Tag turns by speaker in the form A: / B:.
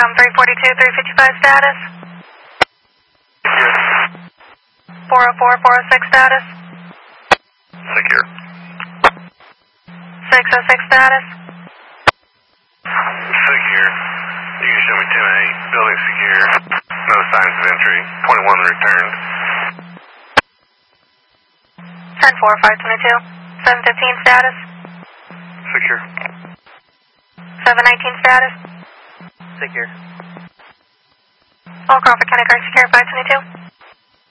A: Intercom 342, 355 status. 404, 406 status.
B: Secure.
A: 606 status.
B: Secure. You can show me 10-8. Building secure. No signs of entry. 21 returned.
A: 10-4, 522. 715 status.
B: Secure.
A: 719 status.
C: Secure.
A: All Crawford County Guard secure 522.